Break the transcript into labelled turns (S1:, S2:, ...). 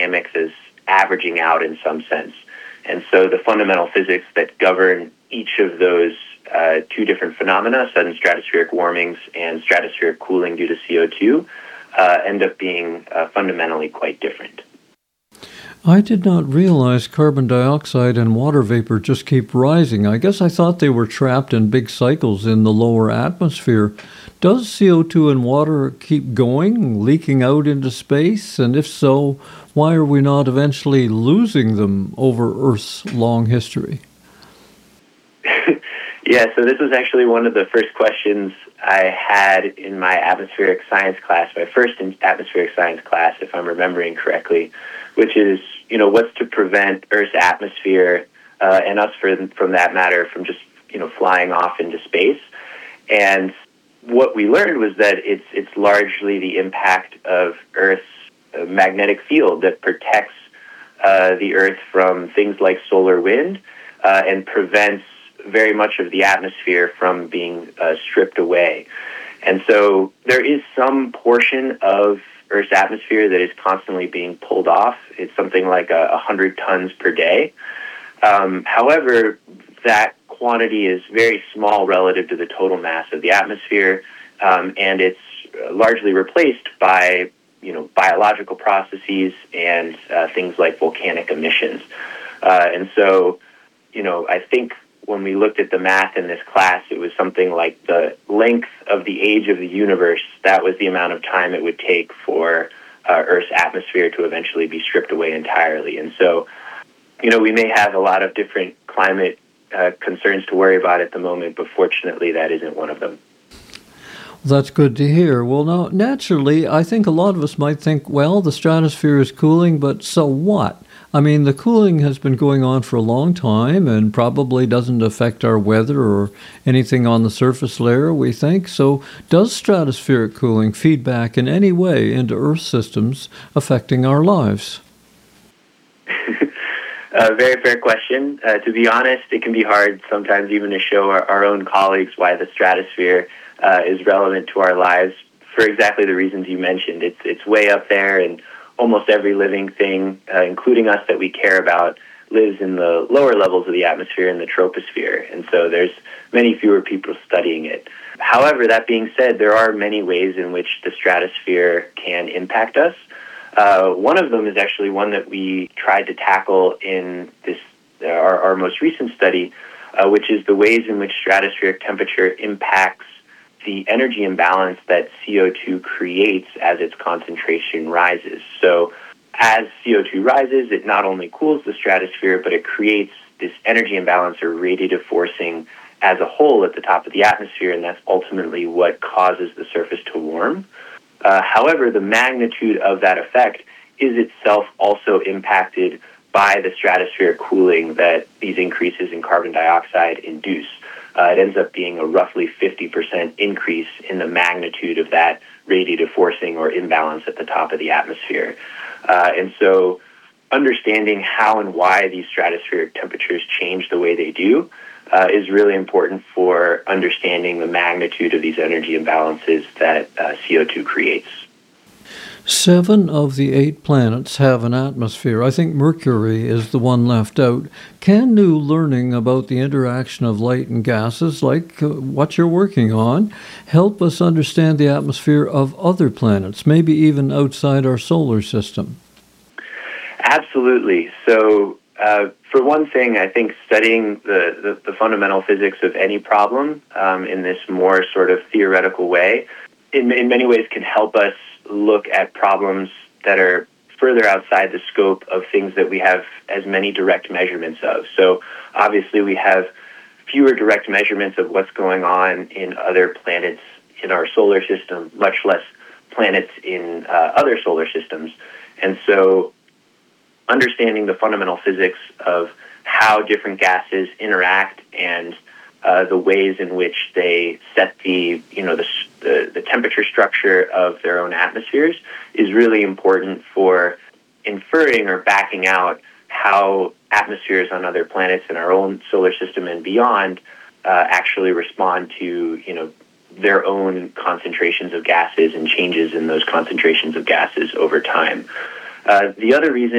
S1: dynamics as averaging out in some sense. And so the fundamental physics that govern each of those two different phenomena, sudden stratospheric warmings and stratospheric cooling due to CO2, end up being fundamentally quite different.
S2: I did not realize carbon dioxide and water vapor just keep rising. I guess I thought they were trapped in big cycles in the lower atmosphere. Does CO2 and water keep going, leaking out into space? And if so, why are we not eventually losing them over Earth's long history?
S1: Yeah, so this was actually one of the first questions I had in my atmospheric science class, my first atmospheric science class, if I'm remembering correctly, which is, what's to prevent Earth's atmosphere and us, from that matter, from just, flying off into space. And what we learned was that it's largely the impact of Earth's magnetic field that protects the Earth from things like solar wind and prevents very much of the atmosphere from being stripped away. And so there is some portion of Earth's atmosphere that is constantly being pulled off. It's something like 100 tons per day. However, that quantity is very small relative to the total mass of the atmosphere, and it's largely replaced by biological processes and things like volcanic emissions. And so, I think when we looked at the math in this class, it was something like the length of the age of the universe. That was the amount of time it would take for Earth's atmosphere to eventually be stripped away entirely. And so, we may have a lot of different climate concerns to worry about at the moment, but fortunately that isn't one of them.
S2: That's good to hear. Well, now, naturally, I think a lot of us might think, well, the stratosphere is cooling, but so what? I mean, the cooling has been going on for a long time and probably doesn't affect our weather or anything on the surface layer, we think. So does stratospheric cooling feed back in any way into Earth systems affecting our lives?
S1: Very fair question. To be honest, it can be hard sometimes even to show our own colleagues why the stratosphere is relevant to our lives for exactly the reasons you mentioned. It's way up there, and almost every living thing, including us that we care about, lives in the lower levels of the atmosphere in the troposphere. And so there's many fewer people studying it. However, that being said, there are many ways in which the stratosphere can impact us. One of them is actually one that we tried to tackle in our most recent study, which is the ways in which stratospheric temperature impacts the energy imbalance that CO2 creates as its concentration rises. So as CO2 rises, it not only cools the stratosphere, but it creates this energy imbalance or radiative forcing as a whole at the top of the atmosphere, and that's ultimately what causes the surface to warm. However, the magnitude of that effect is itself also impacted by the stratospheric cooling that these increases in carbon dioxide induce. It ends up being a roughly 50% increase in the magnitude of that radiative forcing or imbalance at the top of the atmosphere. And so understanding how and why these stratospheric temperatures change the way they do is really important for understanding the magnitude of these energy imbalances that CO2 creates.
S2: 7 of the 8 planets have an atmosphere. I think Mercury is the one left out. Can new learning about the interaction of light and gases, like what you're working on, help us understand the atmosphere of other planets, maybe even outside our solar system?
S1: Absolutely. So, for one thing, I think studying the fundamental physics of any problem in this more sort of theoretical way, in many ways can help us look at problems that are further outside the scope of things that we have as many direct measurements of. So obviously we have fewer direct measurements of what's going on in other planets in our solar system, much less planets in other solar systems. And so understanding the fundamental physics of how different gases interact and the ways in which they set the temperature structure of their own atmospheres is really important for inferring or backing out how atmospheres on other planets in our own solar system and beyond actually respond to their own concentrations of gases and changes in those concentrations of gases over time. The other reason